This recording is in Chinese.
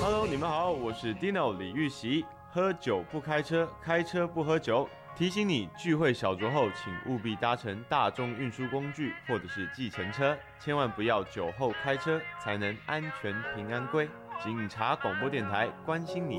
Hello，你们好，我是 Dino 李玉玺。喝酒不开车，开车不喝酒。提醒你，聚会小酌后，请务必搭乘大众运输工具或者是计程车，千万不要酒后开车，才能安全平安归。警察广播电台关心你。